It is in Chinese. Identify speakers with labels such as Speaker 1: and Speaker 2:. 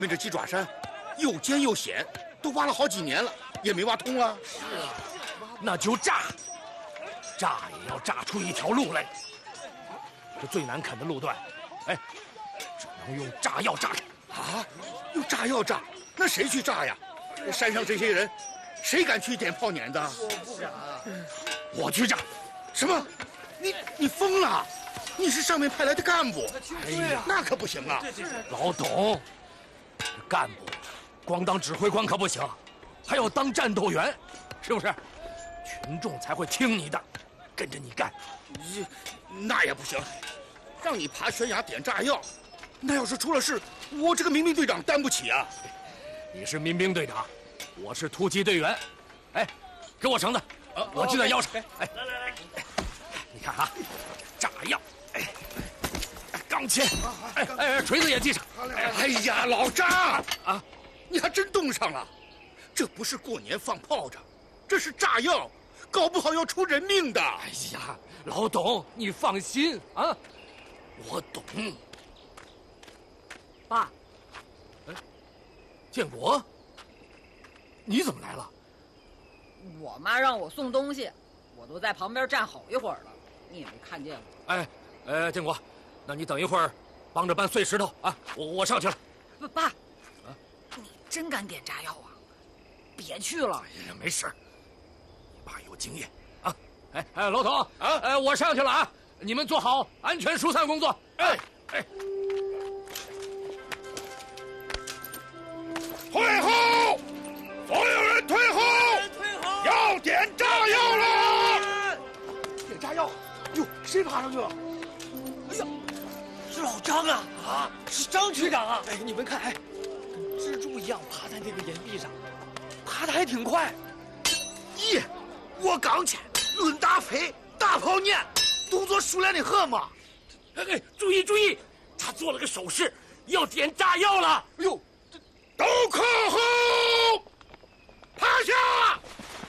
Speaker 1: 们这鸡爪山又尖又险，都挖了好几年了，也没挖通啊。
Speaker 2: 是啊，那就炸，炸也要炸出一条路来。这最难啃的路段，哎，只能用炸药炸开。
Speaker 1: 啊，用炸药炸？那谁去炸呀？山上这些人，谁敢去点炮碾子？
Speaker 3: 我不敢。
Speaker 2: 我去炸。
Speaker 1: 什么？你疯了？你是上面派来的干部？
Speaker 2: 哎呀，
Speaker 1: 那可不行啊！
Speaker 2: 老董，干部光当指挥官可不行，还要当战斗员，是不是？群众才会听你的，跟着你干。
Speaker 1: 那也不行，让你爬悬崖点炸药，那要是出了事，我这个民兵队长担不起啊！
Speaker 2: 你是民兵队长，我是突击队员。哎，给我绳子，我系在腰上。哎，来，你看啊，炸药，哎，钢钎，哎，锤子也系上。
Speaker 1: 哎呀，老张啊，你还真冻上了！这不是过年放炮仗，这是炸药，搞不好要出人命的。
Speaker 2: 哎呀，老董，你放心啊，我懂。
Speaker 4: 爸，
Speaker 2: 哎，建国，你怎么来了？
Speaker 4: 我妈让我送东西，我都在旁边站好一会儿了，你也没看见我。
Speaker 2: 哎，建国，那你等一会儿，帮着搬碎石头啊！我上去了。
Speaker 4: 爸，你真敢点炸药啊？别去了。
Speaker 2: 哎呀，没事，你爸有经验啊。哎，老董啊，我上去了啊，你们做好安全疏散工作。哎。
Speaker 1: 退后！所有人退后！要点炸药了！
Speaker 3: 点炸药！哟，谁爬上去了？哎呀，是老张啊！啊，是张区长啊！哎，你们看，哎，跟蜘蛛一样爬在那个岩壁上，爬得还挺快。
Speaker 5: 咦，我刚去，论打飞，大炮撵，动作熟练的很嘛。
Speaker 2: 哎，注意，他做了个手势，要点炸药了。
Speaker 1: 哎呦，都靠后！